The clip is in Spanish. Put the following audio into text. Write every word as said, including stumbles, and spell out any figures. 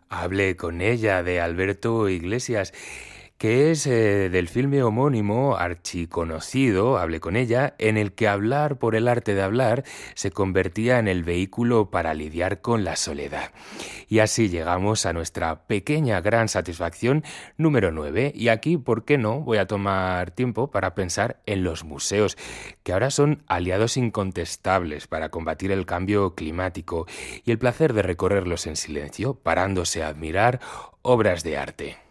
Hablé con ella de Alberto Iglesias, que es eh, del filme homónimo archiconocido, hablé con ella, en el que hablar por el arte de hablar se convertía en el vehículo para lidiar con la soledad. Y así llegamos a nuestra pequeña gran satisfacción número nueve. Y aquí, ¿por qué no? Voy a tomar tiempo para pensar en los museos, que ahora son aliados incontestables para combatir el cambio climático y el placer de recorrerlos en silencio, parándose a admirar obras de arte.